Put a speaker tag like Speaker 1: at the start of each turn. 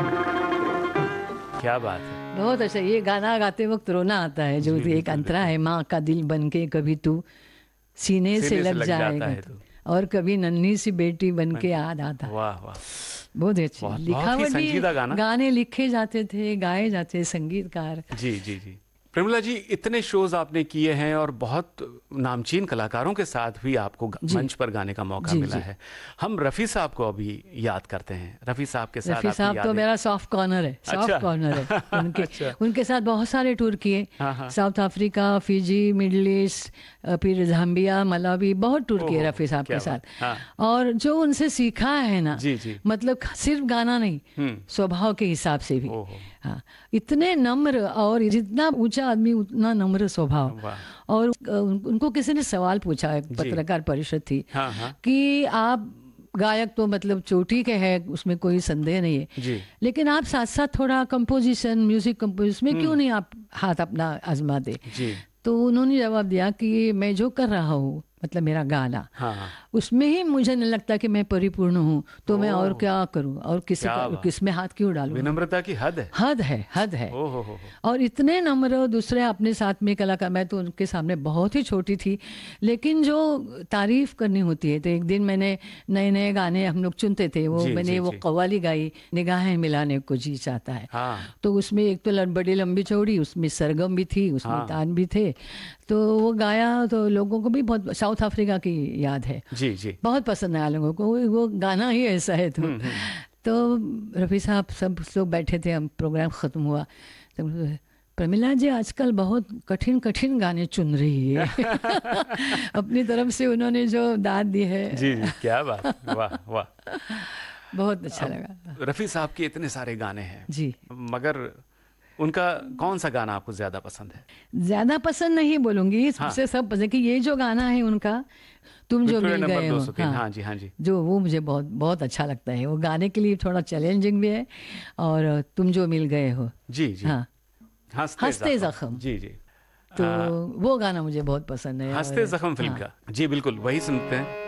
Speaker 1: क्या बात है।
Speaker 2: बहुत अच्छा। ये गाना गाते वक्त रोना आता है, जो एक अंतरा है, माँ का दिल बन के कभी तू सीने से लग
Speaker 1: जाता
Speaker 2: जाएगा
Speaker 1: है
Speaker 2: तू,
Speaker 1: तू,
Speaker 2: और कभी नन्ही सी बेटी बन के
Speaker 1: मन-
Speaker 2: याद आता है।
Speaker 1: वाह वाह,
Speaker 2: बहुत अच्छी
Speaker 1: बहुत बहुत ही
Speaker 2: लिखावट भी,
Speaker 1: संजीदा गाना।
Speaker 2: गाने लिखे जाते थे, गाए जाते, संगीतकार।
Speaker 1: जी जी जी। प्रेमिला जी, इतने शोज आपने किए हैं और बहुत नामचीन कलाकारों के साथ भी आपको
Speaker 2: जी
Speaker 1: मंच पर गाने का मौका
Speaker 2: जी
Speaker 1: मिला
Speaker 2: जी।
Speaker 1: है। हम रफ़ी साहब को अभी याद करते हैं। रफ़ी साहब के साथ
Speaker 2: रफ़ी
Speaker 1: आपकी
Speaker 2: साहब तो
Speaker 1: यादें।
Speaker 2: मेरा सॉफ्ट कॉर्नर है,
Speaker 1: अच्छा।
Speaker 2: सॉफ्ट कॉर्नर है उनके।
Speaker 1: अच्छा।
Speaker 2: उनके साथ बहुत सारे टूर किए,
Speaker 1: हाँ हाँ।
Speaker 2: South Africa, Fiji, middle east, फिर जाम्बिया, मलावी, बहुत टूर किए
Speaker 1: ओहो,
Speaker 2: रफ़ी साहब
Speaker 1: क्या
Speaker 2: के
Speaker 1: बात।
Speaker 2: साथ।
Speaker 1: हाँ।
Speaker 2: और जो उनसे सीखा है ना,
Speaker 1: जी जी।
Speaker 2: मतलब सिर्फ गाना नहीं,
Speaker 1: हम्म।
Speaker 2: स्वभाव के हिसाब से भी।
Speaker 1: ओहो,
Speaker 2: हाँ, इतने नम्र, और जितना ऊंचा आदमी उतना नम्र स्वभाव।
Speaker 1: वाह।
Speaker 2: और उनको किसी ने सवाल पूछा, एक
Speaker 1: जी।
Speaker 2: पत्रकार परिषद थी,
Speaker 1: हाँ हाँ।
Speaker 2: कि आप गायक तो मतलब चोटी के हैं, उसमें कोई संदेह नहीं है,
Speaker 1: जी।
Speaker 2: लेकिन आप साथ साथ थोड़ा कंपोजिशन, म्यूजिक कंपोजिशन में क्यों नहीं आप हाथ अपना आजमाते?
Speaker 1: जी।
Speaker 2: तो उन्होंने जवाब दिया कि मैं जो कर रहा हूँ, मतलब मेरा गाना,
Speaker 1: हाँ हाँ।
Speaker 2: उसमें ही मुझे नहीं लगता कि मैं परिपूर्ण हूँ, तो मैं और
Speaker 1: ओह,
Speaker 2: क्या करूँ, और
Speaker 1: क्या बात।
Speaker 2: किस में हाथ क्यों डालूँ?
Speaker 1: विनम्रता की हद है।
Speaker 2: हद है, हद है।
Speaker 1: ओहो हो।
Speaker 2: और इतने नम्र, दूसरे अपने साथ में कलाकार, मैं तो उनके सामने बहुत ही छोटी थी, लेकिन जो तारीफ करनी होती है, तो एक दिन मैंने नए नए गाने हम लोग चुनते थे, वो
Speaker 1: जी
Speaker 2: मैंने
Speaker 1: जी
Speaker 2: वो
Speaker 1: जी।
Speaker 2: कव्वाली गाई, निगाहें मिलाने को जी चाहता है।
Speaker 1: हाँ
Speaker 2: तो उसमें एक तो बड़ी लंबी चौड़ी, उसमें सरगम भी थी, उसमें
Speaker 1: हाँ।
Speaker 2: तान भी थे। तो वो गाया तो लोगों को भी बहुत, साउथ अफ्रीका की याद है,
Speaker 1: जी जी।
Speaker 2: बहुत पसंद आया लोगों को, वो गाना ही ऐसा है। तो रफ़ी साहब सब लोग बैठे थे, हम प्रोग्राम ख़त्म हुआ तो प्रमिला जी आजकल बहुत कठिन कठिन गाने चुन रही है अपनी तरफ से उन्होंने जो दाद दी है।
Speaker 1: जी जी, क्या बात, वाह वाह।
Speaker 2: बहुत अच्छा
Speaker 1: अब
Speaker 2: लगा।
Speaker 1: रफ़ी साहब के इतने सारे गाने हैं,
Speaker 2: जी,
Speaker 1: मगर उनका कौन सा गाना आपको ज़्यादा पसंद है?
Speaker 2: ज़्यादा पसंद नहीं बोलूँगी,
Speaker 1: हाँ।
Speaker 2: सबसे सब पसंद, कि ये जो गाना है उनका, तुम जो
Speaker 1: विक्टोरिया
Speaker 2: मिल
Speaker 1: नंबर
Speaker 2: गए हो,
Speaker 1: 203।
Speaker 2: हाँ,
Speaker 1: हाँ जी हाँ जी।
Speaker 2: जो वो मुझे बहुत बहुत अच्छा लगता है। वो गाने के लिए थोड़ा चैलेंजिंग भी है, और तुम जो मिल गए हो,
Speaker 1: जी जी।
Speaker 2: हाँ,
Speaker 1: हंसते
Speaker 2: हंसते
Speaker 1: जख्म।
Speaker 2: जख्म,
Speaker 1: जी जी।
Speaker 2: तो वो गाना मुझे बहुत पसंद है।
Speaker 1: हंसते
Speaker 2: और
Speaker 1: जख्म फिल्म
Speaker 2: हाँ,
Speaker 1: का। जी बिल्कुल, वही सुनते हैं।